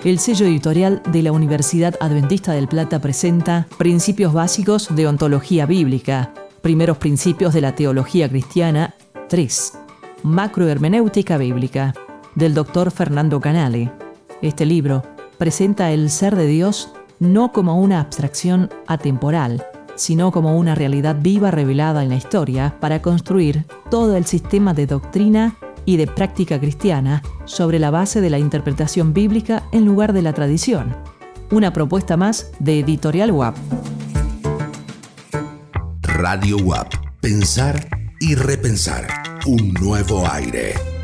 El sello editorial de la Universidad Adventista del Plata presenta Principios básicos de ontología bíblica, Primeros principios de la teología cristiana 3, Macrohermenéutica bíblica, del Dr. Fernando Canale. Este libro presenta el ser de Dios no como una abstracción atemporal, sino como una realidad viva revelada en la historia para construir todo el sistema de doctrina y de práctica cristiana sobre la base de la interpretación bíblica en lugar de la tradición. Una propuesta más de Editorial UAP. Radio UAP. Pensar y repensar. Un nuevo aire.